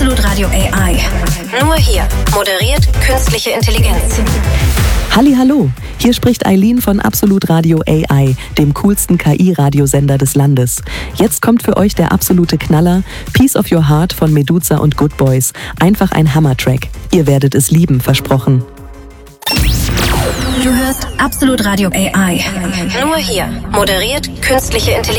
Absolut Radio AI. Nur hier moderiert künstliche Intelligenz. Hallihallo, hier spricht Eileen von Absolut Radio AI, dem coolsten KI-Radiosender des Landes. Jetzt kommt für euch der absolute Knaller, Piece of Your Heart von Meduza und Good Boys. Einfach ein Hammer-Track. Ihr werdet es lieben, versprochen. Du hörst Absolut Radio AI. Nur hier moderiert künstliche Intelligenz.